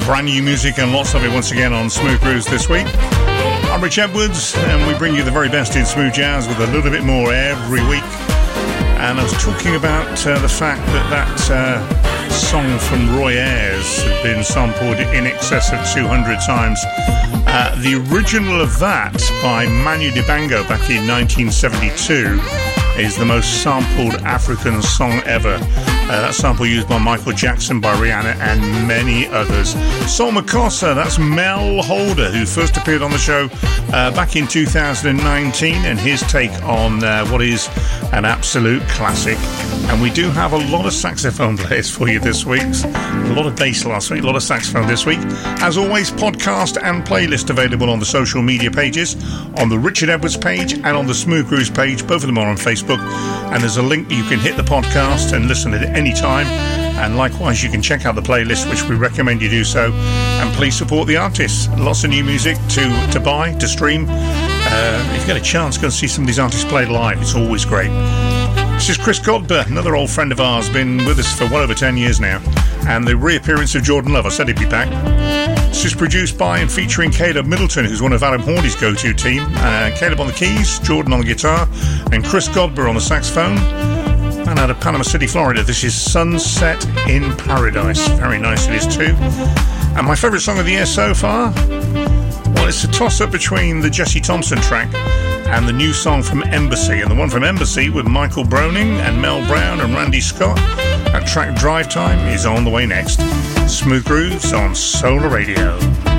Brand new music and lots of it once again on Smooth Grooves this week. I'm Rich Edwards, and we bring you the very best in smooth jazz with a little bit more every week. And I was talking about the fact that song from Roy Ayers had been sampled in excess of 200 times. The original of that by Manu Dibango back in 1972 is the most sampled African song ever. That sample used by Michael Jackson, by Rihanna, and many others. Sol Makossa, that's Mel Holder, who first appeared on the show back in 2019, and his take on what is an absolute classic. And we do have a lot of saxophone players for you this week. A lot of bass last week, a lot of saxophone this week. As always, podcast and playlist available on the social media pages, on the Richard Edwards page and on the Smooth Grooves page. Both of them are on Facebook. And there's a link you can hit the podcast and listen at any time. And likewise, you can check out the playlist, which we recommend you do so. And please support the artists. Lots of new music to buy, to stream. If you get a chance, go and see some of these artists play live. It's always great. This is Chris Godber, another old friend of ours, been with us for well over 10 years now. And the reappearance of Jordan Love, I said he'd be back. This is produced by and featuring Caleb Middleton, who's one of Adam Horney's go-to team. Caleb on the keys, Jordan on the guitar, and Chris Godber on the saxophone. And out of Panama City, Florida, this is Sunset in Paradise. Very nice it is too. And my favourite song of the year so far? Well, it's a toss-up between the Jesse Thompson track and the new song from Embassy. And the one from Embassy with Michael Broning and Mel Brown and Randy Scott. That track Drive Time is on the way next. Smooth Grooves on Solar Radio.